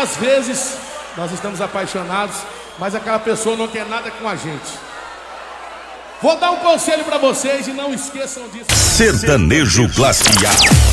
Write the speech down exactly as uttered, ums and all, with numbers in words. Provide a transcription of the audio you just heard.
às vezes nós estamos apaixonados, mas aquela pessoa não quer nada com a gente. Vou dar um conselho pra vocês e não esqueçam disso. Sertanejo Classe A.